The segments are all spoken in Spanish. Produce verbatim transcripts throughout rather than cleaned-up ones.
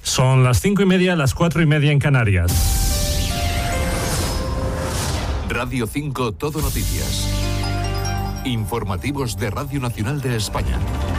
Son las cinco y media, las cuatro y media en Canarias. Radio cinco Todo Noticias. Informativos de Radio Nacional de España.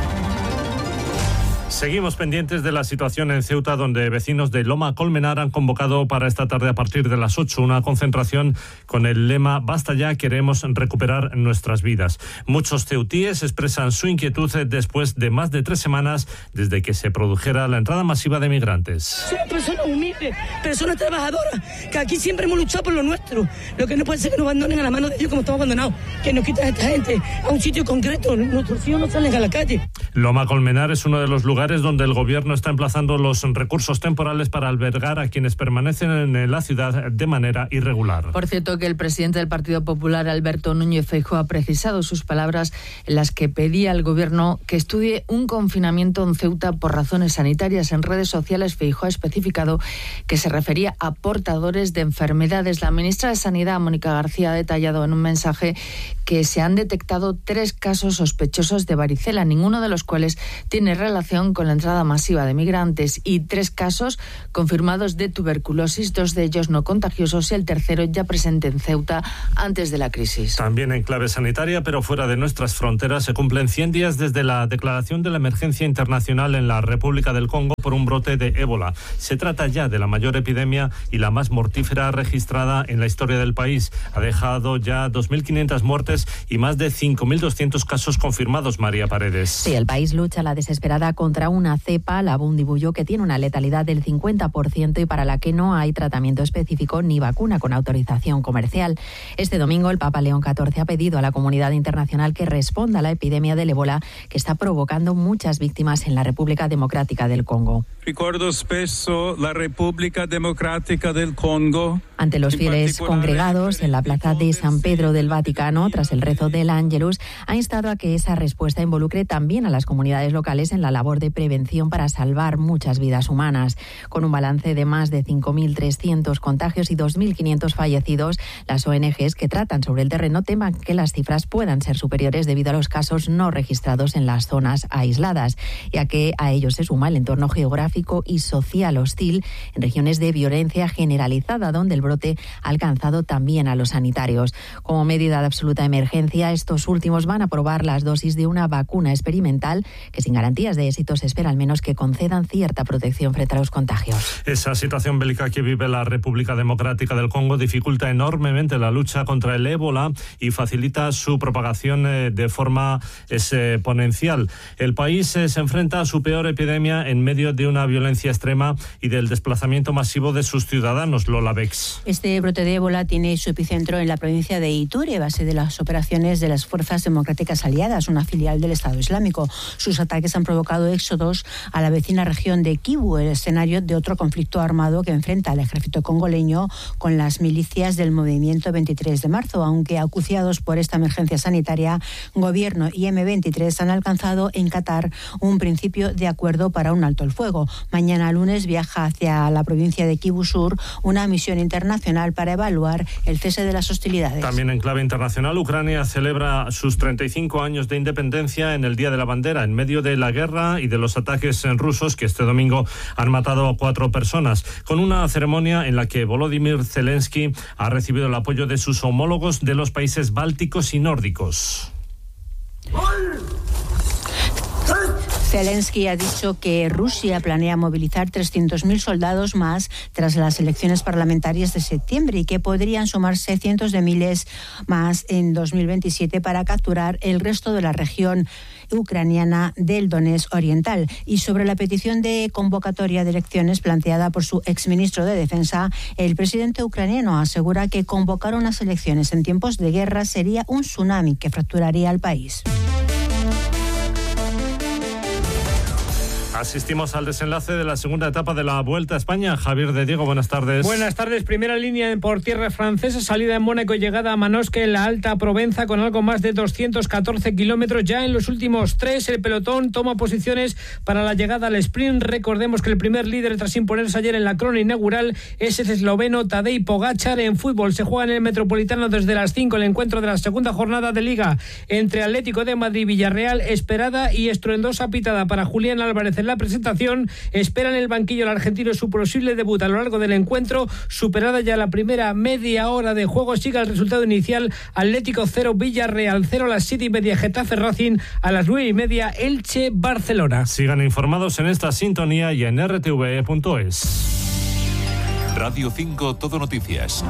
Seguimos pendientes de la situación en Ceuta, donde vecinos de Loma Colmenar han convocado para esta tarde a partir de las ocho una concentración con el lema «Basta ya, queremos recuperar nuestras vidas». Muchos ceutíes expresan su inquietud después de más de tres semanas desde que se produjera la entrada masiva de migrantes. Somos personas humildes, personas trabajadoras, que aquí siempre hemos luchado por lo nuestro. Lo que no puede ser que nos abandonen a la mano de ellos como estamos abandonados, que nos quiten a esta gente a un sitio concreto. Nuestros hijos no salen a la calle. Loma Colmenar es uno de los lugares donde el gobierno está emplazando los recursos temporales para albergar a quienes permanecen en la ciudad de manera irregular. Por cierto, que el presidente del Partido Popular, Alberto Núñez Feijóo, ha precisado sus palabras en las que pedía al gobierno que estudie un confinamiento en Ceuta por razones sanitarias. En redes sociales, Feijóo ha especificado que se refería a portadores de enfermedades. La ministra de Sanidad, Mónica García, ha detallado en un mensaje que se han detectado tres casos sospechosos de varicela, ninguno de los cuales tiene relación con la entrada masiva de migrantes, y tres casos confirmados de tuberculosis, dos de ellos no contagiosos y el tercero ya presente en Ceuta antes de la crisis. También en clave sanitaria, pero fuera de nuestras fronteras, se cumplen cien días desde la declaración de la emergencia internacional en la República del Congo por un brote de ébola. Se trata ya de la mayor epidemia y la más mortífera registrada en la historia del país. Ha dejado ya dos mil quinientas muertes y más de cinco mil doscientos casos confirmados, María Paredes. Sí, el país lucha a la desesperada contra una cepa, la Bundibugyo, que tiene una letalidad del cincuenta por ciento y para la que no hay tratamiento específico ni vacuna con autorización comercial. Este domingo el Papa León catorce ha pedido a la comunidad internacional que responda a la epidemia del ébola que está provocando muchas víctimas en la República Democrática del Congo. Ricordo spesso la República Democrática del Congo. Ante los fieles congregados en la plaza de San Pedro del Vaticano, tras el rezo del Ángelus, ha instado a que esa respuesta involucre también a las comunidades locales en la labor de prevención para salvar muchas vidas humanas. Con un balance de más de cinco mil trescientos contagios y dos mil quinientos fallecidos, las O N Ges que tratan sobre el terreno temen que las cifras puedan ser superiores debido a los casos no registrados en las zonas aisladas, ya que a ellos se suma el entorno geográfico y social hostil en regiones de violencia generalizada, donde el brote ha alcanzado también a los sanitarios. Como medida de absoluta emergencia, estos últimos van a probar las dosis de una vacuna experimental que, sin garantías de éxito, se espera al menos que concedan cierta protección frente a los contagios. Esa situación bélica que vive la República Democrática del Congo dificulta enormemente la lucha contra el ébola y facilita su propagación de forma exponencial. El país se enfrenta a su peor epidemia en medio de una violencia extrema y del desplazamiento masivo de sus ciudadanos. Lola Bex. Este brote de ébola tiene su epicentro en la provincia de Ituri, base de las operaciones de las Fuerzas Democráticas Aliadas, una filial del Estado Islámico. Sus ataques han provocado éxodos a la vecina región de Kivu, el escenario de otro conflicto armado que enfrenta al ejército congoleño con las milicias del movimiento veintitrés de marzo. Aunque acuciados por esta emergencia sanitaria, Gobierno y eme veintitrés han alcanzado en Qatar un principio de acuerdo para un alto el fuego. Mañana lunes viaja hacia la provincia de Kivu Sur una misión internacional para evaluar el cese de las hostilidades. También en clave internacional, Ucrania celebra sus treinta y cinco años de independencia en el Día de la Bandera, en medio de la guerra y de los ataques rusos que este domingo han matado a cuatro personas, con una ceremonia en la que Volodymyr Zelensky ha recibido el apoyo de sus homólogos de los países bálticos y nórdicos. Zelensky ha dicho que Rusia planea movilizar trescientos mil soldados más tras las elecciones parlamentarias de septiembre y que podrían sumarse cientos de miles más en dos mil veintisiete para capturar el resto de la región ucraniana del Donetsk Oriental. Y sobre la petición de convocatoria de elecciones planteada por su exministro de Defensa, el presidente ucraniano asegura que convocar unas elecciones en tiempos de guerra sería un tsunami que fracturaría al país. Asistimos al desenlace de la segunda etapa de la Vuelta a España. Javier de Diego, buenas tardes. Buenas tardes. Primera línea por tierra francesa, salida en Mónaco y llegada a Manosque en la Alta Provenza con algo más de doscientos catorce kilómetros. Ya en los últimos tres, el pelotón toma posiciones para la llegada al sprint. Recordemos que el primer líder tras imponerse ayer en la crona inaugural es el esloveno Tadej Pogačar. En fútbol se juega en el Metropolitano desde las cinco el encuentro de la segunda jornada de Liga entre Atlético de Madrid y Villarreal. Esperada y estruendosa pitada para Julián Álvarez, el la presentación. Espera en el banquillo el argentino su posible debut a lo largo del encuentro. Superada ya la primera media hora de juego, sigue el resultado inicial: Atlético cero, Villarreal cero, a las siete y media Getafe Racing, a las nueve y media Elche Barcelona. Sigan informados en esta sintonía y en r t v e punto es. Radio cinco Todo Noticias.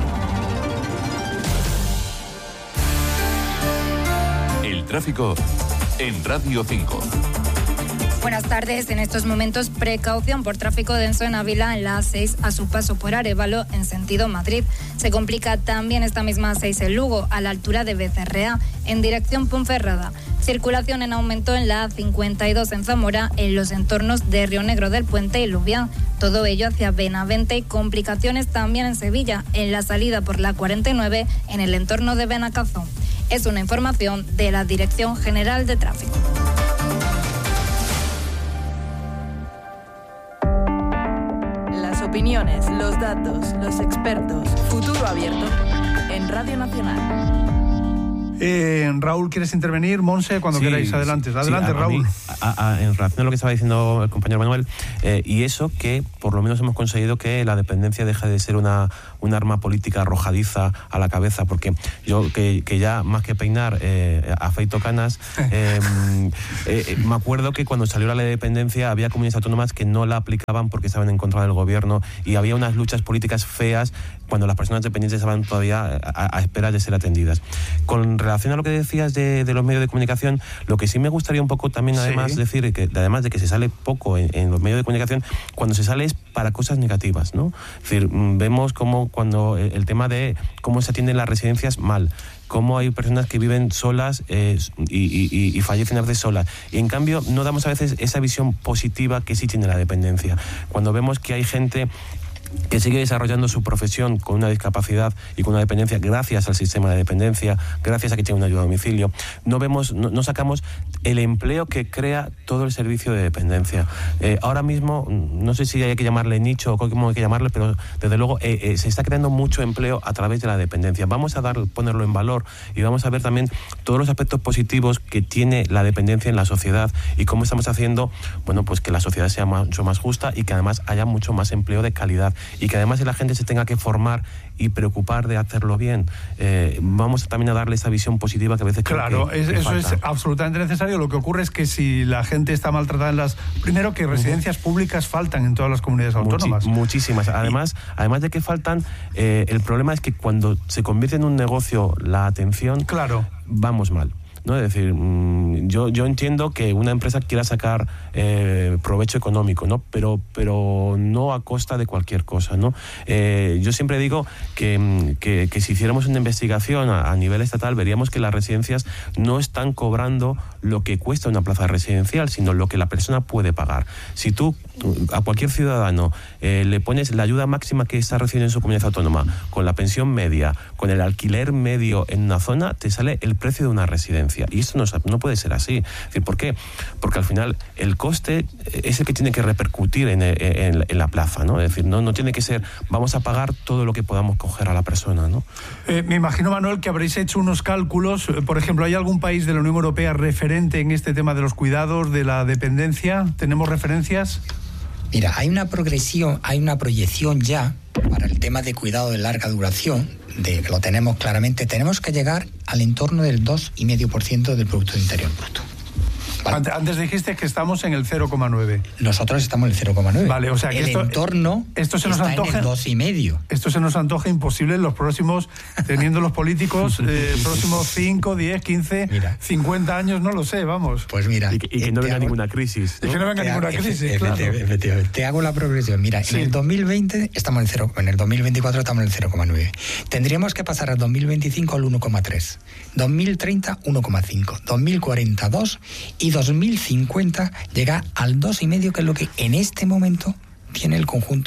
El tráfico en Radio cinco. Buenas tardes. En estos momentos, precaución por tráfico denso en Ávila en la A seis a su paso por Arévalo en sentido Madrid. Se complica también esta misma A seis en Lugo a la altura de Becerrea en dirección Ponferrada. Circulación en aumento en la A cincuenta y dos en Zamora en los entornos de Río Negro del Puente y Lubián. Todo ello hacia Benavente y complicaciones también en Sevilla en la salida por la cuarenta y nueve en el entorno de Benacazón. Es una información de la Dirección General de Tráfico. Opiniones, los datos, los expertos. Futuro abierto en Radio Nacional. Eh, Raúl, ¿quieres intervenir? Monse, cuando sí, queráis, adelante. Adelante, sí, a, Raúl. A mí, a, a, en relación a lo que estaba diciendo el compañero Manuel, eh, y eso que por lo menos hemos conseguido que la dependencia deje de ser una, una arma política arrojadiza a la cabeza, porque yo que, que ya más que peinar eh, afeito canas, eh, eh, me acuerdo que cuando salió la ley de dependencia había comunidades autónomas que no la aplicaban porque estaban en contra del gobierno y había unas luchas políticas feas cuando las personas dependientes estaban todavía a, a espera de ser atendidas. Con relación a lo que decías de, de los medios de comunicación, lo que sí me gustaría un poco también además sí. decir, que además de que se sale poco en, en los medios de comunicación, cuando se sale es para cosas negativas, ¿no? Es decir, vemos como cuando el tema de cómo se atienden las residencias mal, cómo hay personas que viven solas eh, y, y, y fallecen a veces solas. Y en cambio no damos a veces esa visión positiva que sí tiene la dependencia. Cuando vemos que hay gente que sigue desarrollando su profesión con una discapacidad y con una dependencia gracias al sistema de dependencia, gracias a que tiene una ayuda a domicilio, no vemos, no, no sacamos el empleo que crea todo el servicio de dependencia. Eh, ahora mismo, no sé si hay que llamarle nicho o cómo hay que llamarle, pero desde luego eh, eh, se está creando mucho empleo a través de la dependencia. Vamos a dar, ponerlo en valor y vamos a ver también todos los aspectos positivos que tiene la dependencia en la sociedad y cómo estamos haciendo, bueno, pues que la sociedad sea mucho más justa y que además haya mucho más empleo de calidad. Y que además la gente se tenga que formar y preocupar de hacerlo bien. Eh, vamos también a darle esa visión positiva que a veces claro, creo que, es, que eso falta. Es absolutamente necesario. Lo que ocurre es que si la gente está maltratada en las... Primero, que residencias uh-huh. públicas faltan en todas las comunidades autónomas. Muchi- muchísimas. Además, y... además de que faltan, eh, el problema es que cuando se convierte en un negocio la atención, claro. vamos mal. ¿No? Es decir, yo, yo entiendo que una empresa quiera sacar eh, provecho económico, ¿no? Pero, pero no a costa de cualquier cosa, ¿no? Eh, yo siempre digo que, que, que si hiciéramos una investigación a, a nivel estatal, veríamos que las residencias no están cobrando lo que cuesta una plaza residencial, sino lo que la persona puede pagar. Si tú a cualquier ciudadano eh, le pones la ayuda máxima que está recibiendo en su comunidad autónoma, con la pensión media, con el alquiler medio en una zona, te sale el precio de una residencia. Y esto no, no puede ser así. Es decir, ¿por qué? Porque al final el coste es el que tiene que repercutir en, en, en la plaza, ¿no? Es decir, no, no tiene que ser, vamos a pagar todo lo que podamos coger a la persona, ¿no? Eh, me imagino, Manuel, que habréis hecho unos cálculos. Por ejemplo, ¿hay algún país de la Unión Europea referente en este tema de los cuidados, de la dependencia? ¿Tenemos referencias? Mira, hay una progresión, hay una proyección ya para el tema de cuidado de larga duración, de que lo tenemos claramente. Tenemos que llegar al entorno del dos coma cinco por ciento del Producto Interior Bruto. ¿Vale? Antes dijiste que estamos en el cero coma nueve. Nosotros estamos en el cero coma nueve. Vale, o sea que el esto, entorno esto se nos está antoja, en el dos y medio. Esto se nos antoja imposible en los próximos, teniendo los políticos, eh, próximos cinco, diez, quince, mira. cincuenta años, no lo sé, vamos. Pues mira. Y que, y que no venga hago, ninguna crisis. ¿no? Y que no venga ninguna hago, crisis, efe, claro. Efectivamente. Te hago la progresión. Mira, sí. En el dos mil veinte estamos en el cero, en el dos mil veinticuatro estamos en el cero coma nueve. Tendríamos que pasar al dos mil veinticinco al uno coma tres. dos mil treinta, uno coma cinco. dos mil cuarenta, dos. Y dos mil cincuenta llega al dos coma cinco, que es lo que en este momento tiene el conjunto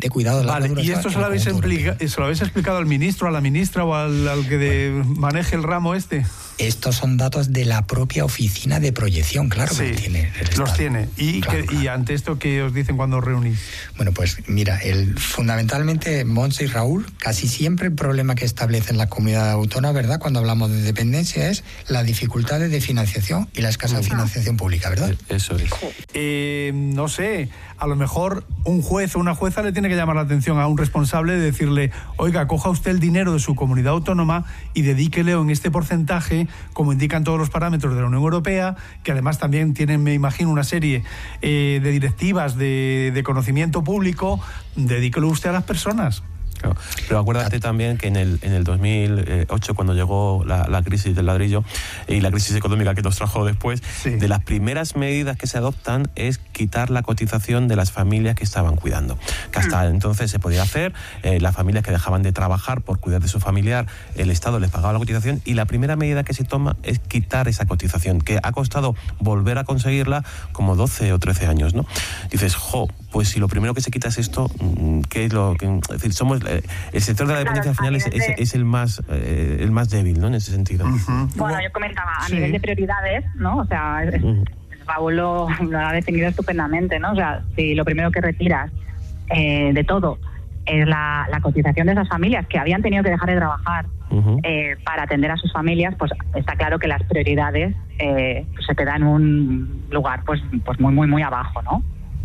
de cuidado. Vale, ¿y esto se lo, habéis implica, se lo habéis explicado al ministro, a la ministra o al, al que de, maneje el ramo este? Estos son datos de la propia oficina de proyección, claro, sí, que tiene el Estado. Los tiene. ¿Y, claro, que, claro. ¿Y ante esto qué os dicen cuando os reunís? Bueno, pues mira, el, fundamentalmente Montse y Raúl, casi siempre el problema que establecen la comunidad autónoma, ¿verdad?, cuando hablamos de dependencia es la dificultad de financiación y la escasa uh-huh. financiación pública, ¿verdad? Eso es. Eh, no sé, a lo mejor un juez o una jueza le tiene que llamar la atención a un responsable de decirle, oiga, coja usted el dinero de su comunidad autónoma y dedíquelo en este porcentaje, como indican todos los parámetros de la Unión Europea, que además también tienen, me imagino, una serie eh, de directivas de, de conocimiento público, dedíquelo usted a las personas. Claro. Pero acuérdate también que en el, en el dos mil ocho, cuando llegó la, la crisis del ladrillo y la crisis económica que nos trajo después, sí. de las primeras medidas que se adoptan es quitar la cotización de las familias que estaban cuidando. Que hasta mm. entonces se podía hacer, eh, las familias que dejaban de trabajar por cuidar de su familiar, el Estado les pagaba la cotización, y la primera medida que se toma es quitar esa cotización, que ha costado volver a conseguirla como doce o trece años, ¿no? Dices, jo, pues si lo primero que se quita es esto, ¿qué es lo que...? Es decir, somos... El sector de la dependencia claro, al final es, es, es el más eh, el más débil, ¿no?, en ese sentido. Uh-huh. Bueno, yo comentaba, a sí. nivel de prioridades, ¿no? O sea, es, uh-huh. Raúl lo, lo ha definido estupendamente, ¿no? O sea, si lo primero que retiras eh, de todo es la, la cotización de esas familias que habían tenido que dejar de trabajar uh-huh. eh, para atender a sus familias, pues está claro que las prioridades eh, pues se quedan en un lugar pues, pues muy, muy, muy abajo, ¿no?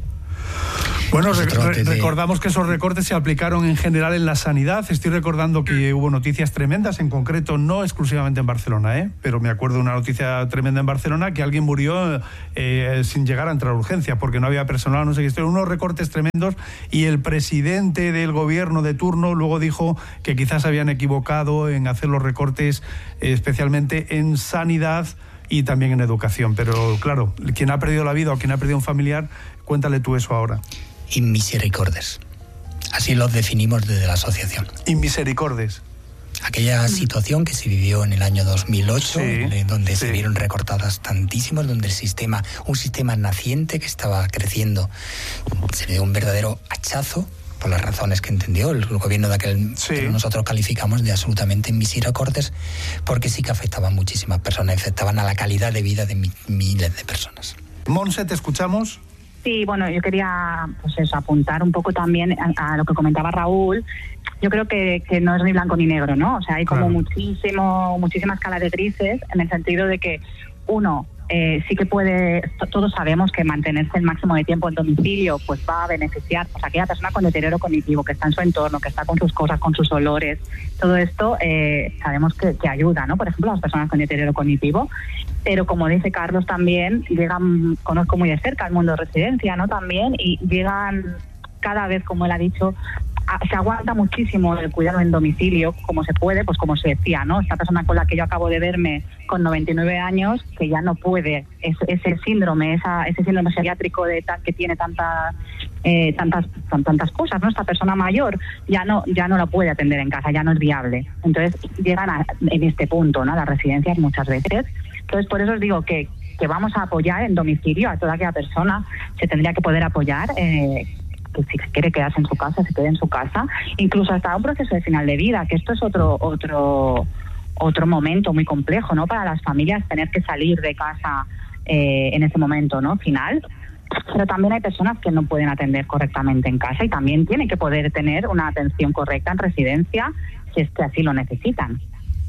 Bueno, re- re- recordamos que esos recortes se aplicaron en general en la sanidad. Estoy recordando que hubo noticias tremendas, en concreto no exclusivamente en Barcelona, ¿eh? pero me acuerdo de una noticia tremenda en Barcelona, que alguien murió eh, sin llegar a entrar a urgencia porque no había personal, no sé qué. Esto, unos recortes tremendos, y el presidente del gobierno de turno luego dijo que quizás habían equivocado en hacer los recortes eh, especialmente en sanidad y también en educación. Pero claro, quien ha perdido la vida o quien ha perdido un familiar, cuéntale tú eso ahora. Inmisericordes. Así los definimos desde la asociación. Inmisericordes. Aquella situación que se vivió en el año dos mil ocho, sí, donde sí. se vieron recortadas tantísimos, donde el sistema, un sistema naciente que estaba creciendo, se le dio un verdadero hachazo por las razones que entendió el gobierno de aquel, sí. que nosotros calificamos de absolutamente misericordes, porque sí que afectaban a muchísimas personas, afectaban a la calidad de vida de mi, miles de personas. Monse, ¿te escuchamos? Sí, bueno, yo quería pues eso, apuntar un poco también a, a lo que comentaba Raúl. Yo creo que, que no es ni blanco ni negro, ¿no? O sea, hay como claro. muchísimo, muchísima escala de grises, en el sentido de que, uno, eh, sí que puede, todos sabemos que mantenerse el máximo de tiempo en domicilio pues va a beneficiar pues, a aquella persona con deterioro cognitivo, que está en su entorno, que está con sus cosas, con sus olores. Todo esto eh, sabemos que, que ayuda, ¿no? Por ejemplo, a las personas con deterioro cognitivo. Pero como dice Carlos también, llegan, conozco muy de cerca el mundo de residencia, ¿no? También, y llegan cada vez, como él ha dicho, a, se aguanta muchísimo el cuidado en domicilio, como se puede, pues como se decía, ¿no? Esta persona con la que yo acabo de verme con noventa y nueve años, que ya no puede, es, ese síndrome, esa, ese síndrome geriátrico de que tiene tantas, eh, tantas, tantas cosas, ¿no? Esta persona mayor ya no, ya no la puede atender en casa, ya no es viable. Entonces llegan a, en este punto, ¿no? Las residencias muchas veces. Entonces, por eso os digo que, que vamos a apoyar en domicilio a toda aquella persona. Se tendría que poder apoyar, eh, que si quiere quedarse en su casa, se quede en su casa, incluso hasta un proceso de final de vida, que esto es otro otro otro momento muy complejo, ¿no? Para las familias, tener que salir de casa eh, en ese momento, ¿no? Final. Pero también hay personas que no pueden atender correctamente en casa y también tienen que poder tener una atención correcta en residencia si es que así lo necesitan.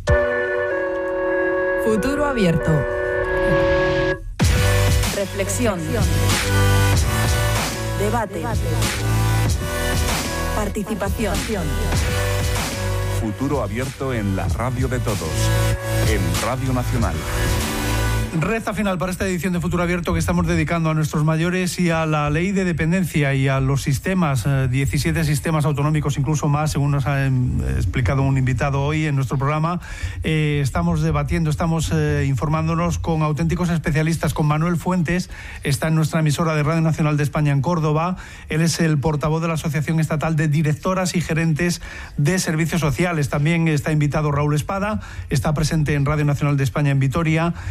Futuro abierto. Reflexión. Debate. Participación. Futuro abierto en la radio de todos. En Radio Nacional. Recta final para esta edición de Futuro Abierto que estamos dedicando a nuestros mayores y a la ley de dependencia y a los sistemas, eh, diecisiete sistemas autonómicos, incluso más, según nos ha eh, explicado un invitado hoy en nuestro programa. Eh, estamos debatiendo, estamos eh, informándonos con auténticos especialistas, con Manuel Fuentes, está en nuestra emisora de Radio Nacional de España en Córdoba. Él es el portavoz de la Asociación Estatal de Directoras y Gerentes de Servicios Sociales. También está invitado Raúl Espada, está presente en Radio Nacional de España en Vitoria, es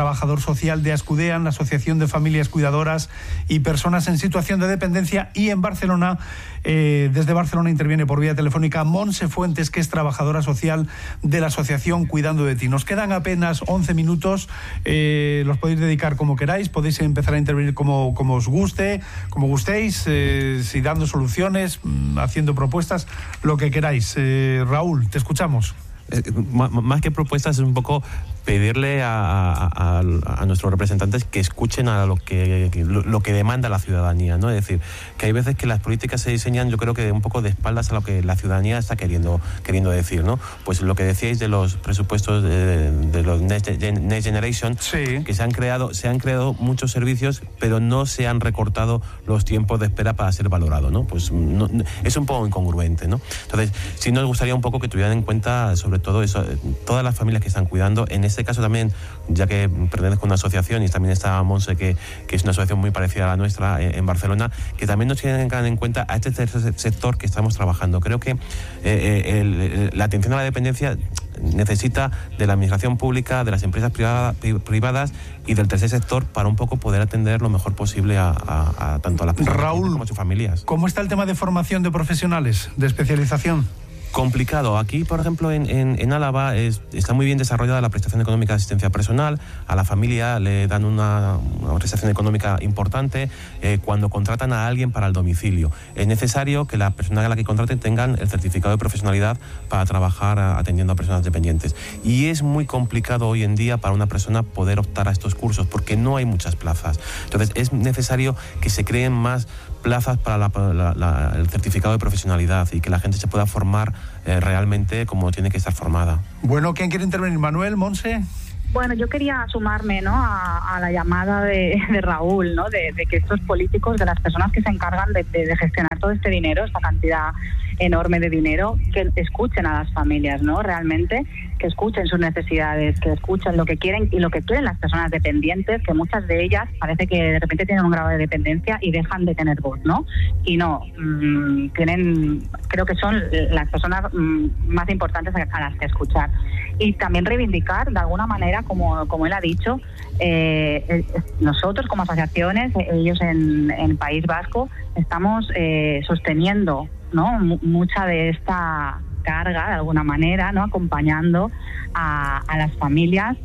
trabajador social de Ascudean, la Asociación de Familias Cuidadoras y Personas en Situación de Dependencia, y en Barcelona, eh, desde Barcelona interviene por vía telefónica Montse Fuentes, que es trabajadora social de la Asociación Cuidando de Ti. Nos quedan apenas once minutos, eh, los podéis dedicar como queráis, podéis empezar a intervenir como, como os guste, como gustéis, eh, si dando soluciones, haciendo propuestas, lo que queráis. Eh, Raúl, te escuchamos. Eh, más que propuestas, es un poco pedirle a, a, a nuestros representantes que escuchen a lo que, lo, lo que demanda la ciudadanía, ¿no? Es decir, que hay veces que las políticas se diseñan, yo creo que un poco de espaldas a lo que la ciudadanía está queriendo, queriendo decir, ¿no? Pues lo que decíais de los presupuestos de, de los Next, Next Generation, sí. que se han creado, se han creado muchos servicios, pero no se han recortado los tiempos de espera para ser valorado, ¿no? Pues no, es un poco incongruente, ¿no? Entonces, sí nos gustaría un poco que tuvieran en cuenta, sobre todo eso, todas las familias que están cuidando. En este caso también, ya que pertenezco a una asociación, y también está Montse, que, que es una asociación muy parecida a la nuestra en, en Barcelona, que también nos tienen en cuenta a este tercer sector que estamos trabajando. Creo que eh, el, el, la atención a la dependencia necesita de la administración pública, de las empresas privada, privadas y del tercer sector para un poco poder atender lo mejor posible a, a, a tanto a las personas Raúl, como a sus familias. ¿Cómo está el tema de formación de profesionales, de especialización? Complicado. Aquí, por ejemplo, en, en, en Álava es, está muy bien desarrollada la prestación económica de asistencia personal. A la familia le dan una, una prestación económica importante eh, cuando contratan a alguien para el domicilio. Es necesario que la persona a la que contraten tengan el certificado de profesionalidad para trabajar a, atendiendo a personas dependientes. Y es muy complicado hoy en día para una persona poder optar a estos cursos porque no hay muchas plazas. Entonces es necesario que se creen más plazas para la, la, la, el certificado de profesionalidad y que la gente se pueda formar eh, realmente como tiene que estar formada. Bueno, ¿quién quiere intervenir? ¿Manuel, Montse? Bueno, yo quería sumarme, ¿no?, a, a la llamada de, de Raúl, ¿no?, de, de que estos políticos, de las personas que se encargan de, de, de gestionar todo este dinero, esta cantidad enorme de dinero, que escuchen a las familias, ¿no?, realmente, que escuchen sus necesidades, que escuchen lo que quieren y lo que quieren las personas dependientes, que muchas de ellas parece que de repente tienen un grado de dependencia y dejan de tener voz, ¿no? Y no, mmm, tienen, creo que son las personas mmm, más importantes a las que escuchar. Y también reivindicar, de alguna manera, como, como él ha dicho, eh, nosotros como asociaciones, ellos en el País Vasco, estamos eh, sosteniendo, ¿no?, M- mucha de esta carga, de alguna manera, ¿no?, acompañando a, a las familias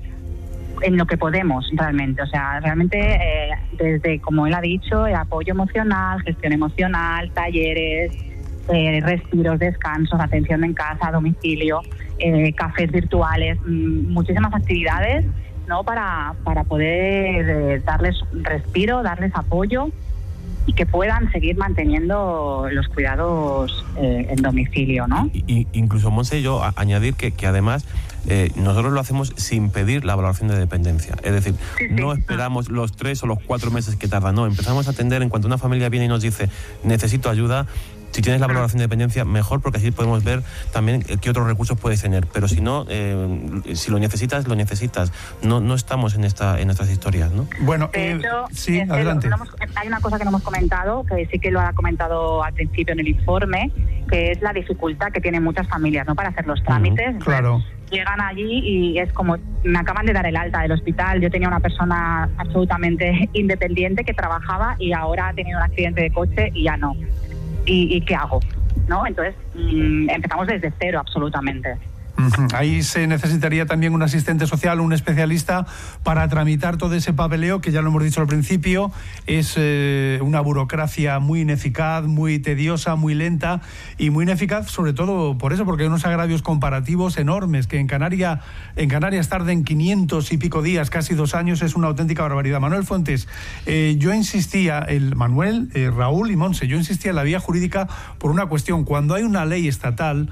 en lo que podemos realmente. O sea, realmente eh, desde, como él ha dicho, el apoyo emocional, gestión emocional, talleres, eh, respiros, descansos, atención en casa, a domicilio, eh, cafés virtuales, m- muchísimas actividades, ¿no?, para, para poder eh, darles respiro, darles apoyo y que puedan seguir manteniendo los cuidados eh, en domicilio, ¿no? Y, incluso, Montse, yo a, añadir que, que además eh, nosotros lo hacemos sin pedir la valoración de dependencia. Es decir, sí, sí. no esperamos los tres o los cuatro meses que tarda, no, empezamos a atender en cuanto una familia viene y nos dice necesito ayuda. Si tienes la valoración de dependencia, mejor, porque así podemos ver también qué otros recursos puedes tener. Pero si no, eh, si lo necesitas, lo necesitas. No no estamos en esta en estas historias, ¿no? Bueno, eh, hecho, sí, es adelante. Lo, lo hemos, hay una cosa que no hemos comentado, que sí que lo ha comentado al principio en el informe, que es la dificultad que tienen muchas familias, ¿no?, para hacer los trámites. Uh-huh, claro. Llegan allí y es como, me acaban de dar el alta del hospital. Yo tenía una persona absolutamente independiente que trabajaba y ahora ha tenido un accidente de coche y ya no. ¿Y, y qué hago? ¿No? Entonces, mmm, empezamos desde cero, absolutamente. Ahí se necesitaría también un asistente social, un especialista para tramitar todo ese papeleo que ya lo hemos dicho al principio, es eh, una burocracia muy ineficaz, muy tediosa, muy lenta y muy ineficaz, sobre todo por eso, porque hay unos agravios comparativos enormes, que en Canarias, en Canarias tarden quinientos y pico días, casi dos años, es una auténtica barbaridad. Manuel Fuentes, eh, yo insistía, el Manuel, eh, Raúl y Montse, yo insistía en la vía jurídica por una cuestión. Cuando hay una ley estatal,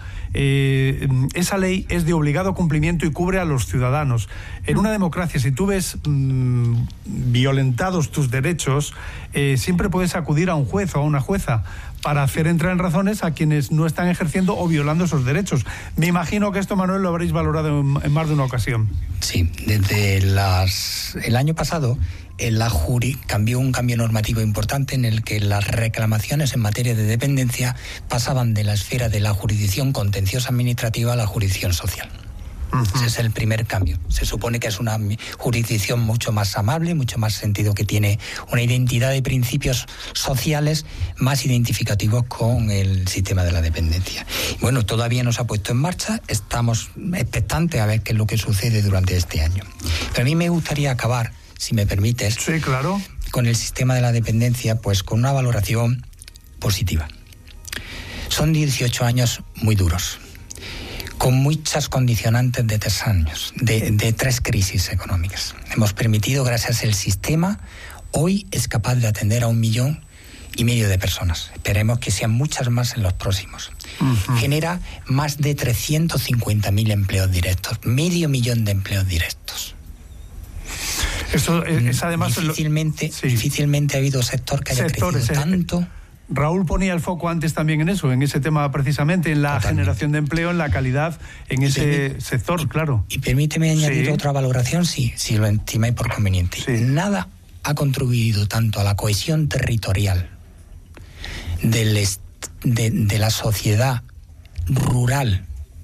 eh, esa ley es de obligado cumplimiento y cubre a los ciudadanos. En una democracia, si tú ves mmm, violentados tus derechos, eh, siempre puedes acudir a un juez o a una jueza para hacer entrar en razones a quienes no están ejerciendo o violando esos derechos. Me imagino que esto, Manuel, lo habréis valorado en, en más de una ocasión. Sí, desde las, el año pasado la Juri cambió un cambio normativo importante en el que las reclamaciones en materia de dependencia pasaban de la esfera de la jurisdicción contenciosa administrativa a la jurisdicción social. Uh-huh. Ese es el primer cambio. Se supone que es una jurisdicción mucho más amable, mucho más sentido, que tiene una identidad de principios sociales más identificativos con el sistema de la dependencia. Bueno, todavía no se ha puesto en marcha, estamos expectantes a ver qué es lo que sucede durante este año. Pero a mí me gustaría acabar, si me permites, sí, claro, con el sistema de la dependencia, pues con una valoración positiva. Son dieciocho años muy duros, con muchas condicionantes de tres años, de, de tres crisis económicas. Hemos permitido, gracias al sistema, hoy es capaz de atender a un millón y medio de personas. Esperemos que sean muchas más en los próximos. Uh-huh. Genera más de trescientos cincuenta mil empleos directos, medio millón de empleos directos. Eso es además... Difícilmente, sí. difícilmente ha habido sector que haya Sector, crecido ese, tanto... Raúl ponía el foco antes también en eso, en ese tema precisamente, en la Totalmente. generación de empleo, en la calidad, en ese permite, sector, y, claro. Y permíteme añadir sí. otra valoración, si, si lo estimáis por conveniente. Sí. Nada ha contribuido tanto a la cohesión territorial del est, de, de la sociedad rural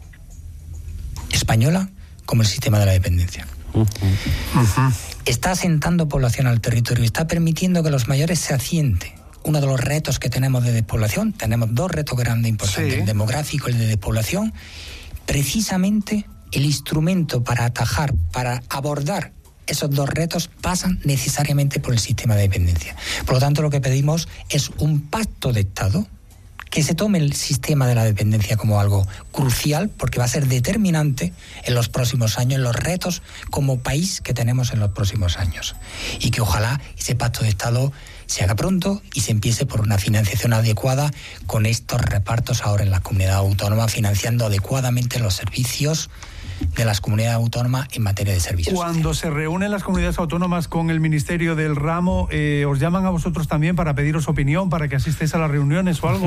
española como el sistema de la dependencia. Uh-huh. Uh-huh. Está asentando población al territorio, está permitiendo que los mayores se asienten. Uno de los retos que tenemos de despoblación, tenemos dos retos grandes importantes, sí. el demográfico y el de despoblación. Precisamente el instrumento para atajar, para abordar esos dos retos pasan necesariamente por el sistema de dependencia. Por lo tanto, lo que pedimos es un pacto de Estado que se tome el sistema de la dependencia como algo crucial, porque va a ser determinante en los próximos años, en los retos como país que tenemos en los próximos años. Y que ojalá ese pacto de Estado se haga pronto y se empiece por una financiación adecuada con estos repartos ahora en las comunidades autónomas, financiando adecuadamente los servicios de las comunidades autónomas en materia de servicios. Cuando sociales. Se reúnen las comunidades autónomas con el Ministerio del Ramo, eh, ¿os llaman a vosotros también para pediros opinión, para que asistáis a las reuniones o algo?